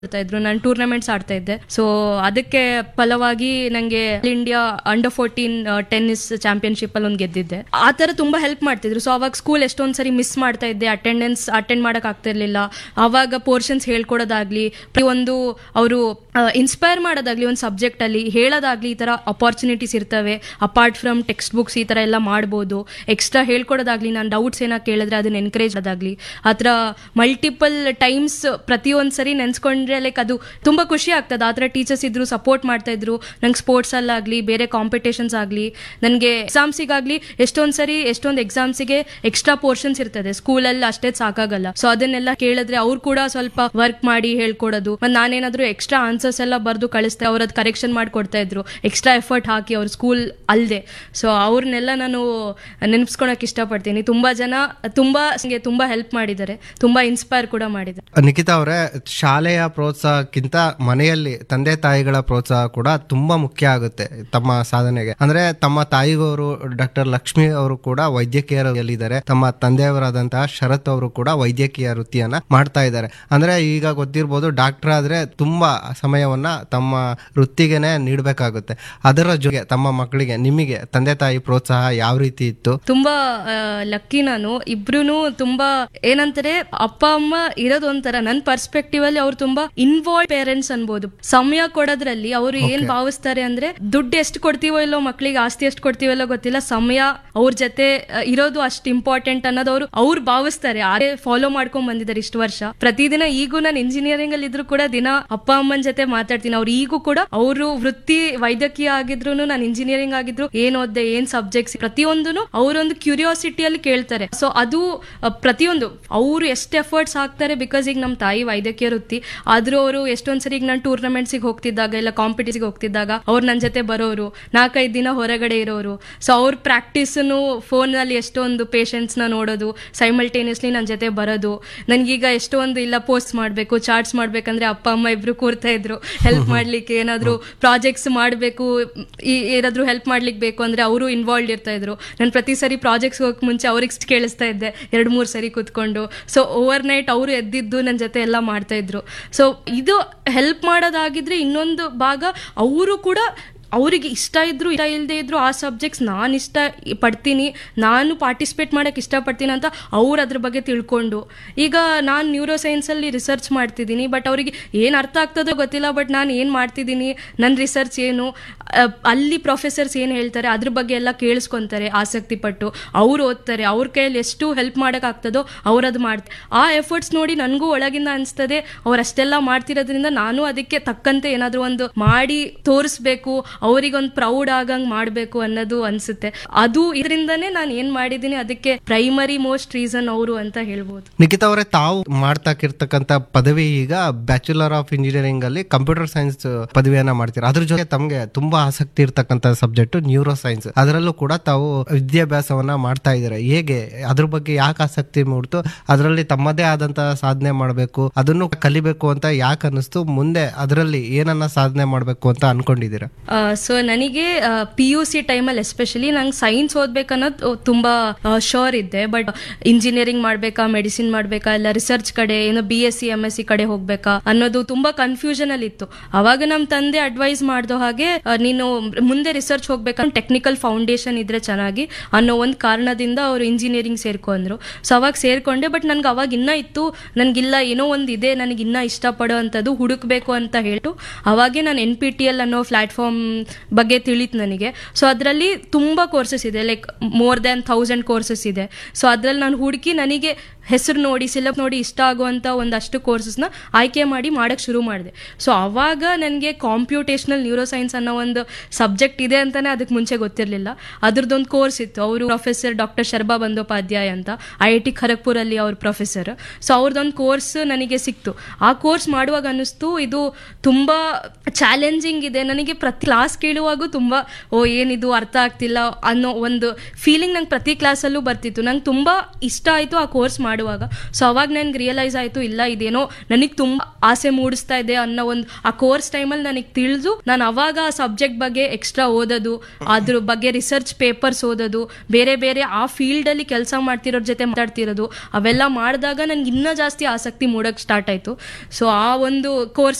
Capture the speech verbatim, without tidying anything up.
ಇದ್ರು, ನಾನು ಟೂರ್ನಮೆಂಟ್ಸ್ ಆಡ್ತಾ ಇದ್ದೆ. ಸೊ ಅದಕ್ಕೆ ಫಲವಾಗಿ ನಂಗೆ India under fourteen tennis championship ಅಲ್ಲಿ ಒಂದು ಗೆದ್ದಿದ್ದೆ. ಆ ತರ ತುಂಬಾ ಹೆಲ್ಪ್ ಮಾಡ್ತಿದ್ರು. ಸೊ ಅವಾಗ ಸ್ಕೂಲ್ ಎಷ್ಟೊಂದ್ ಸರಿ ಮಿಸ್ ಮಾಡ್ತಾ ಇದ್ದೆ, ಅಟೆಂಡೆನ್ಸ್ ಅಟೆಂಡ್ ಮಾಡಕ್ ಆಗ್ತಾ ಇರ್ಲಿಲ್ಲ. ಅವಾಗ ಪೋರ್ಷನ್ಸ್ ಹೇಳ್ಕೊಡೋದಾಗ್ಲಿ, ಒಂದು ಅವರು ಇನ್ಸ್ಪೈರ್ ಮಾಡೋದಾಗ್ಲಿ, ಒಂದು ಸಬ್ಜೆಕ್ಟ್ ಅಲ್ಲಿ ಹೇಳೋದಾಗ್ಲಿ, ಈ ತರ ಅಪಾರ್ಚುನಿಟೀಸ್ ಇರ್ತವೆ. ಅಪಾರ್ಟ್ ಫ್ರಮ್ ಟೆಕ್ಸ್ಟ್ ಬುಕ್ಸ್ ಈ ತರ ಎಲ್ಲ ಮಾಡ್ಬೋದು. ಎಕ್ಸ್ಟ್ರಾ ಹೇಳ್ಕೊಡೋದಾಗ್ಲಿ, ನಾನು ಡೌಟ್ಸ್ ಏನೋ ಕೇಳಿದ್ರೆ ಅದನ್ನ ಎನ್ಕರೇಜ್ ಮಾಡೋದಾಗ್ಲಿ, ಆ ತರ ಮಲ್ಟಿಪಲ್ ಟೈಮ್ಸ್ ಪ್ರತಿಯೊಂದ್ ಸರಿ ನೆನ್ಸ್ಕೊಂಡ್ರೆ ಲೈಕ್ ಅದು ತುಂಬಾ ಖುಷಿ ಆಗ್ತದೆ. ಆ ತರ ಟೀಚರ್ಸ್ ಇದ್ರು, ಸಪೋರ್ಟ್ ಮಾಡ್ತಾ ಇದ್ರು. ನಂಗೆ ಸ್ಪೋರ್ಟ್ಸ್ ಅಲ್ಲಾಗ್ಲಿ, ಬೇರೆ ಕಾಂಪಿಟೇಷನ್ಸ್ ಆಗ್ಲಿ, ನನಗೆ ಎಕ್ಸಾಮ್ಸಿಗಾಗ್ಲಿ ಎಷ್ಟೊಂದ್ ಸರಿ ಎಷ್ಟೊಂದು ಎಕ್ಸಾಮ್ಸಿಗೆ ಎಕ್ಸ್ಟ್ರಾ ಪೋರ್ಷನ್ಸ್ ಇರ್ತದೆ, ಸ್ಕೂಲಲ್ಲಿ ಅಷ್ಟೇ ಸಾಕಾಗಲ್ಲ. ಸೊ ಅದನ್ನೆಲ್ಲ ಕೇಳಿದ್ರೆ ಅವ್ರು ಕೂಡ ಸ್ವಲ್ಪ ವರ್ಕ್ ಮಾಡಿ ಹೇಳ್ಕೊಡೋದು. ಮತ್ತೆ ನಾನೇನಾದ್ರೂ ಎಕ್ಸ್ಟ್ರಾ ಆನ್ಸರ್ಸ್ ಎಲ್ಲ ಬರ್ದು ಕಳಿಸ್ತೆ, ಅವ್ರ ಅದ್ ಕರೆಕ್ಷನ್ ಮಾಡಿ ಕೊಡ್ತಾ ಇದ್ರು, ಎಕ್ಸ್ಟ್ರಾ ಎಫರ್ಟ್ ಹಾಕಿ ಅವ್ರ ಸ್ಕೂಲ್ ಅಲ್ದೆ. ಸೊ ಅವ್ರನ್ನೆಲ್ಲ ನಾನು ನೆನ್ಸ್ಕೊಳಕ್ ಇಷ್ಟಪಡ್ತೀನಿ. ತುಂಬಾ ಜನ ತುಂಬಾ ತುಂಬಾ ಹೆಲ್ಪ್ ಮಾಡಿದ್ದಾರೆ, ತುಂಬಾ ಇನ್ಸ್ಪೈರ್ ಕೂಡ ಮಾಡಿದ್ದಾರೆ. ನಿಖಿತಾ ಅವರೇ, ಶಾಲೆಯ ಪ್ರೋತ್ಸಾಹಕ್ಕಿಂತ ಮನೆಯಲ್ಲಿ ತಂದೆ ತಾಯಿಗಳ ಪ್ರೋತ್ಸಾಹ ಕೂಡ ತುಂಬಾ ಮುಖ್ಯ ಆಗುತ್ತೆ ತಮ್ಮ ಸಾಧನೆಗೆ. ಅಂದ್ರೆ ತಮ್ಮ ತಾಯಿಗವರು ಡಾಕ್ಟರ್ ಲಕ್ಷ್ಮಿ ಅವರು ಕೂಡ ವೈದ್ಯಕೀಯಲ್ಲಿದ್ದಾರೆ, ತಮ್ಮ ತಂದೆಯವರಾದಂತಹ ಶರತ್ ಅವರು ಕೂಡ ವೈದ್ಯಕೀಯ ವೃತ್ತಿಯನ್ನ ಮಾಡ್ತಾ ಇದ್ದಾರೆ. ಅಂದ್ರೆ ಈಗ ಗೊತ್ತಿರ್ಬೋದು, ಡಾಕ್ಟರ್ ಆದ್ರೆ ತುಂಬಾ ಸಮಯವನ್ನ ತಮ್ಮ ವೃತ್ತಿಗೆನೆ ನೀಡಬೇಕಾಗುತ್ತೆ. ಅದರ ಜೊತೆಗೆ ತಮ್ಮ ಮಕ್ಕಳಿಗೆ ನಿಮಗೆ ತಂದೆ ತಾಯಿ ಪ್ರೋತ್ಸಾಹ ಯಾವ ರೀತಿ ಇತ್ತು? ತುಂಬಾ ಲಕ್ಕಿ ನಾನು. ಇಬ್ರು ತುಂಬಾ ಏನಂತಾರೆ, ಅಪ್ಪ ಅಮ್ಮ ಇರೋದು ಒಂಥರ ನನ್ನ ಪರ್ಸ್ಪೆಕ್ಟಿವ್ ಅಲ್ಲಿ ಅವ್ರು ತುಂಬಾ ಇನ್ವಾಲ್ವ್ ಪೇರೆಂಟ್ಸ್ ಅನ್ಬೋದು. ಸಮಯ ಕೊಡೋದ್ರಲ್ಲಿ ಅವರು ಏನ್ ಭಾವಿಸ್ತಾರೆ ಅಂದ್ರೆ, ದುಡ್ಡು ಎಷ್ಟು ಕೊಡ್ತೀವೋ ಇಲ್ಲೋ ಮಕ್ಕಳಿಗೆ, ಆಸ್ತಿ ಎಷ್ಟು ಕೊಡ್ತೀವೋ ಇಲ್ಲೋ ಗೊತ್ತಿಲ್ಲ, ಸಮಯ ಅವ್ರ ಜೊತೆ ಇರೋದು ಅಷ್ಟು ಇಂಪಾರ್ಟೆಂಟ್ ಅನ್ನೋದು ಅವ್ರು ಅವ್ರು ಭಾವಿಸ್ತಾರೆ. ಅದೇ ಫಾಲೋ ಮಾಡ್ಕೊಂಡ್ ಬಂದಿದ್ದಾರೆ ಇಷ್ಟು ವರ್ಷ. ಪ್ರತಿದಿನ ಈಗೂ ನಾನು ಇಂಜಿನಿಯರಿಂಗ್ ಅಲ್ಲಿ ಇದ್ರು ಕೂಡ ದಿನ ಅಪ್ಪ ಅಮ್ಮನ ಜೊತೆ ಮಾತಾಡ್ತೀನಿ. ಅವ್ರು ಈಗೂ ಕೂಡ ಅವರು ವೃತ್ತಿ ವೈದ್ಯಕೀಯ ಆಗಿದ್ರು, ನಾನು ಇಂಜಿನಿಯರಿಂಗ್ ಆಗಿದ್ರು, ಏನ್ ಓದ್ದೆ, ಏನ್ ಸಬ್ಜೆಕ್ಟ್ಸ್, ಪ್ರತಿಯೊಂದನು ಅವರೊಂದು ಕ್ಯೂರಿಯಾಸಿಟಿಯಲ್ಲಿ ಕೇಳ್ತಾರೆ. ಸೊ ಅದು ಪ್ರತಿಯೊಂದು ಅವ್ರು ಎಷ್ಟು ಎಫರ್ಟ್ಸ್ ಹಾಕ್ತಾರೆ. ಬಿಕಾಸ್ ಈಗ ನಮ್ಮ ತಾಯಿ ವೈದ್ಯಕೀಯ ವೃತ್ತಿ ಆದ್ರೂ ಅವರು ಎಷ್ಟೊಂದ್ಸರಿ ಈಗ ನಾನು ಟೂರ್ನಮೆಂಟ್ಸಿಗೆ ಹೋಗ್ತಿದ್ದಾಗ ಇಲ್ಲ ಕಾಂಪಿಟೇಷನ್ಗೆ ಹೋಗ್ತಿದ್ದಾಗ ಅವ್ರು ನನ್ನ ಜೊತೆ ಬರೋರು, ನಾಲ್ಕೈದು ದಿನ ಹೊರಗಡೆ ಇರೋರು. ಸೊ ಅವ್ರ ಪ್ರಾಕ್ಟೀಸ್ನು ಫೋನ್ ನಲ್ಲಿ ಎಷ್ಟೊಂದು ಪೇಷಂಟ್ಸ್ ನ ನೋಡೋದು, ಸೈಮಲ್ಟೇನಿಯಸ್ಲಿ ನನ್ನ ಜೊತೆ ಬರೋದು. ನನ್ಗೀಗ ಎಷ್ಟೊಂದು ಇಲ್ಲ ಪೋಸ್ಟ್ ಮಾಡ್ಬೇಕು, ಚಾರ್ಟ್ಸ್ ಮಾಡ್ಬೇಕಂದ್ರೆ ಅಪ್ಪ ಅಮ್ಮ ಇಬ್ರು ಕೂರ್ತಾ ಇದ್ರು ಹೆಲ್ಪ್ ಮಾಡ್ಲಿಕ್ಕೆ. ಏನಾದ್ರು ಪ್ರಾಜೆಕ್ಟ್ಸ್ ಮಾಡ್ಬೇಕು, ಏನಾದ್ರು ಹೆಲ್ಪ್ ಮಾಡ್ಲಿಕ್ಕೆ ಬೇಕು ಅಂದ್ರೆ ಅವರು ಇನ್ವಾಲ್ವ್ ಇರ್ತಾ ಇದ್ರು. ನಾನು ಪ್ರತಿ ಸರಿ ಪ್ರಾಜೆಕ್ಟ್ಸ್ ಹೋಗಕ್ ಮುಂಚೆ ಅವ್ರಿಗೆ ಕೇಳಿಸ್ತಾ ಇದ್ದೆ ಎರಡ್ ಮೂರ್ ಸರಿ ಕುತ್ಕೊಂಡು. ಸೊ ಓವರ್ ನೈಟ್ ಅವರು ಎದ್ದಿದ್ದು ನನ್ನ ಜೊತೆ ಎಲ್ಲ ಮಾಡ್ತಾ ಇದ್ರು. ಸೊ ಇದು ಹೆಲ್ಪ್ ಮಾಡೋದಾಗಿದ್ರೆ, ಇನ್ನೊಂದು ಭಾಗ ಅವರು ಕೂಡ ಅವರಿಗೆ ಇಷ್ಟ ಇದ್ರು ಇಷ್ಟ ಇಲ್ಲದೆ ಇದ್ರು ಆ ಸಬ್ಜೆಕ್ಟ್ಸ್ ನಾನು ಇಷ್ಟ ಪಡ್ತೀನಿ, ನಾನು ಪಾರ್ಟಿಸಿಪೇಟ್ ಮಾಡಕ್ಕೆ ಇಷ್ಟಪಡ್ತೀನಿ ಅಂತ ಅವ್ರು ಅದ್ರ ಬಗ್ಗೆ ತಿಳ್ಕೊಂಡು. ಈಗ ನಾನು ನ್ಯೂರೋ ಸೈನ್ಸಲ್ಲಿ ರಿಸರ್ಚ್ ಮಾಡ್ತಿದ್ದೀನಿ, ಬಟ್ ಅವರಿಗೆ ಏನು ಅರ್ಥ ಆಗ್ತದೋ ಗೊತ್ತಿಲ್ಲ. ಬಟ್ ನಾನು ಏನು ಮಾಡ್ತಿದ್ದೀನಿ, ನನ್ನ ರಿಸರ್ಚ್ ಏನು, ಅಲ್ಲಿ ಪ್ರೊಫೆಸರ್ಸ್ ಏನು ಹೇಳ್ತಾರೆ ಅದ್ರ ಬಗ್ಗೆ ಎಲ್ಲ ಕೇಳಿಸ್ಕೊತಾರೆ, ಆಸಕ್ತಿ ಪಟ್ಟು ಅವ್ರು ಓದ್ತಾರೆ. ಅವ್ರ ಕೈಯಲ್ಲಿ ಎಷ್ಟು ಹೆಲ್ಪ್ ಮಾಡೋಕ್ಕಾಗ್ತದೋ ಅವ್ರು ಅದು ಮಾಡ್ತಾರೆ. ಆ ಎಫರ್ಟ್ಸ್ ನೋಡಿ ನನಗೂ ಒಳಗಿಂದ ಅನಿಸ್ತದೆ, ಅವ್ರು ಅಷ್ಟೆಲ್ಲ ಮಾಡ್ತಿರೋದ್ರಿಂದ ನಾನು ಅದಕ್ಕೆ ತಕ್ಕಂತೆ ಏನಾದರೂ ಒಂದು ಮಾಡಿ ತೋರಿಸ್ಬೇಕು, ಅವರಿಗೊಂದು ಪ್ರೌಡ್ ಆಗಂಗ್ ಮಾಡ್ಬೇಕು ಅನ್ನೋದು ಅನ್ಸುತ್ತೆ. ಅದು ಇದರಿಂದಾನೇ ನಾನು ಏನ್ ಮಾಡಿದೀನಿ, ಅದಕ್ಕೆ ಪ್ರೈಮರಿ ಮೋಸ್ಟ್ ರೀಸನ್ ಅವರು ಅಂತ ಹೇಳ್ಬೋದು. ನಿಖಿತಾ ಅವರೇ, ತಾವು ಮಾಡ್ತಾಕಿರ್ತಕ್ಕಂಥ ಪದವಿ ಈಗ ಬ್ಯಾಚುಲರ್ ಆಫ್ ಇಂಜಿನಿಯರಿಂಗ್ ಅಲ್ಲಿ ಕಂಪ್ಯೂಟರ್ ಸೈನ್ಸ್ ಪದವಿಯನ್ನ ಮಾಡ್ತೀರಾ. ಅದ್ರ ಜೊತೆ ತಮಗೆ ತುಂಬಾ ಆಸಕ್ತಿ ಇರ್ತಕ್ಕಂಥ ಸಬ್ಜೆಕ್ಟ್ ನ್ಯೂರೋ ಸೈನ್ಸ್, ಅದರಲ್ಲೂ ಕೂಡ ತಾವು ವಿದ್ಯಾಭ್ಯಾಸವನ್ನ ಮಾಡ್ತಾ ಇದ್ದೀರಾ. ಹೇಗೆ ಅದ್ರ ಬಗ್ಗೆ ಯಾಕೆ ಆಸಕ್ತಿ ಮೂಡ್ತು? ಅದರಲ್ಲಿ ತಮ್ಮದೇ ಆದಂತಹ ಸಾಧನೆ ಮಾಡಬೇಕು, ಅದನ್ನು ಕಲಿಬೇಕು ಅಂತ ಯಾಕೆ ಅನ್ನಿಸ್ತು? ಮುಂದೆ ಅದರಲ್ಲಿ ಏನನ್ನ ಸಾಧನೆ ಮಾಡಬೇಕು ಅಂತ ಅನ್ಕೊಂಡಿದ್ದೀರಾ? ಸೊ ನನಗೆ ಪಿ ಯು ಸಿ ಟೈಮಲ್ಲಿ ಎಸ್ಪೆಷಲಿ ನಂಗೆ ಸೈನ್ಸ್ ಓದ್ಬೇಕನ್ನೋದು ತುಂಬಾ ಶೋರ್ ಇದ್ದೆ. ಬಟ್ ಇಂಜಿನಿಯರಿಂಗ್ ಮಾಡ್ಬೇಕಾ, ಮೆಡಿಸಿನ್ ಮಾಡ್ಬೇಕಾ, ಇಲ್ಲ ರಿಸರ್ಚ್ ಕಡೆ ಏನೋ B S C M S C ಕಡೆ ಹೋಗ್ಬೇಕಾ ಅನ್ನೋದು ತುಂಬಾ ಕನ್ಫ್ಯೂಷನ್ ಅಲ್ಲಿ ಇತ್ತು. ಅವಾಗ ನಮ್ಮ ತಂದೆ ಅಡ್ವೈಸ್ ಮಾಡ್ದೋ ಹಾಗೆ, ನೀನು ಮುಂದೆ ರಿಸರ್ಚ್ ಹೋಗ್ಬೇಕಂದ್ರೆ ಟೆಕ್ನಿಕಲ್ ಫೌಂಡೇಶನ್ ಇದ್ರೆ ಚೆನ್ನಾಗಿ ಅನ್ನೋ ಒಂದು ಕಾರಣದಿಂದ ಅವರು ಇಂಜಿನಿಯರಿಂಗ್ ಸೇರ್ಕೊಂಡ್ರು. ಸೊ ಅವಾಗ ಸೇರ್ಕೊಂಡೆ. ಬಟ್ ನನ್ಗೆ ಅವಾಗ ಇನ್ನ ಇತ್ತು, ನನ್ಗಿಲ್ಲ ಏನೋ ಒಂದು ಇದೆ ನನಗೆ ಇನ್ನ ಇಷ್ಟಪಡೋ ಅಂಥದ್ದು ಹುಡುಕ್ಬೇಕು ಅಂತ ಹೇಳ್ತು. ಅವಾಗೆ ನಾನು ಎನ್ ಪಿ ಟಿ ಎಲ್ ಅನ್ನೋ ಪ್ಲಾಟ್ಫಾರ್ಮ್ ಬಗ್ಗೆ ತಿಳಿತು ನನಗೆ. ಸೊ ಅದರಲ್ಲಿ ತುಂಬಾ ಕೋರ್ಸಸ್ ಇದೆ, like more than thousand courses ಇದೆ. ಸೊ ಅದ್ರಲ್ಲಿ ನಾನು ಹುಡುಕಿ ನನಗೆ ಹೆಸರು ನೋಡಿ ಸಿಲೆಬಸ್ ನೋಡಿ ಇಷ್ಟ ಆಗುವಂಥ ಒಂದಷ್ಟು ಕೋರ್ಸಸ್ನ ಆಯ್ಕೆ ಮಾಡಿ ಮಾಡಕ್ಕೆ ಶುರು ಮಾಡಿದೆ. ಸೊ ಅವಾಗ ನನಗೆ ಕಾಂಪ್ಯೂಟೇಷನಲ್ ನ್ಯೂರೋ ಸೈನ್ಸ್ ಅನ್ನೋ ಒಂದು ಸಬ್ಜೆಕ್ಟ್ ಇದೆ ಅಂತಾನೆ ಅದಕ್ಕೆ ಮುಂಚೆ ಗೊತ್ತಿರಲಿಲ್ಲ. ಅದ್ರದ್ದೊಂದು ಕೋರ್ಸ್ ಇತ್ತು. ಅವರು ಪ್ರೊಫೆಸರ್ ಡಾಕ್ಟರ್ ಶರ್ಬಾ ಬಂದೋಪಾಧ್ಯಾಯ ಅಂತ ಐ ಐ ಟಿ ಖರಗ್ಪುರಲ್ಲಿ ಅವ್ರ ಪ್ರೊಫೆಸರ್. ಸೊ ಅವ್ರದ್ದೊಂದು ಕೋರ್ಸ್ ನನಗೆ ಸಿಕ್ತು. ಆ ಕೋರ್ಸ್ ಮಾಡುವಾಗ ಅನ್ನಿಸ್ತು ಇದು ತುಂಬಾ ಚಾಲೆಂಜಿಂಗ್ ಇದೆ. ನನಗೆ ಪ್ರತಿ ಕ್ಲಾಸ್ ಕೇಳುವಾಗೂ ತುಂಬಾ ಓ ಏನಿದು ಅರ್ಥ ಆಗ್ತಿಲ್ಲ ಅನ್ನೋ ಒಂದು ಫೀಲಿಂಗ್ ನಂಗೆ ಪ್ರತಿ ಕ್ಲಾಸಲ್ಲೂ ಬರ್ತಿತ್ತು. ನಂಗೆ ತುಂಬಾ ಇಷ್ಟ ಆಯಿತು ಆ ಕೋರ್ಸ್ ಮಾಡುವಾಗ. ಮಾಡುವಾಗ. ಸೊ ಅವಾಗ ನನ್ಗೆ ರಿಯಲೈಸ್ ಆಯ್ತು, ಇಲ್ಲ ಇದೇನೋ ನನಗೆ ತುಂಬಾ ಆಸೆ ಮೂಡಿಸ್ತಾ ಇದೆ ಅನ್ನೋ ಒಂದು ಆ ಕೋರ್ಸ್ ಟೈಮಲ್ಲಿ ನನಗೆ ತಿಳಿದು ನಾನು ಅವಾಗ ಆ ಸಬ್ಜೆಕ್ಟ್ ಬಗ್ಗೆ ಎಕ್ಸ್ಟ್ರಾ ಓದೋದು, ಅದ್ರ ಬಗ್ಗೆ ರಿಸರ್ಚ್ ಪೇಪರ್ಸ್ ಓದೋದು, ಬೇರೆ ಬೇರೆ ಆ ಫೀಲ್ಡ್ ಅಲ್ಲಿ ಕೆಲಸ ಮಾಡ್ತಿರೋರ್ ಜೊತೆ ಮಾತಾಡ್ತಿರೋದು, ಅವೆಲ್ಲ ಮಾಡಿದಾಗ ನನ್ಗೆ ಇನ್ನೂ ಜಾಸ್ತಿ ಆಸಕ್ತಿ ಮೂಡಕ್ ಸ್ಟಾರ್ಟ್ ಆಯ್ತು. ಸೊ ಆ ಒಂದು ಕೋರ್ಸ್